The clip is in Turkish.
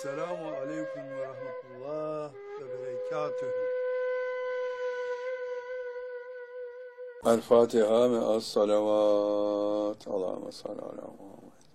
Selamun Aleyküm ve Rahmetullah ve Berekatühü. El Fatiha ve Es-Salavat. Allahümme salli ala Muhammed.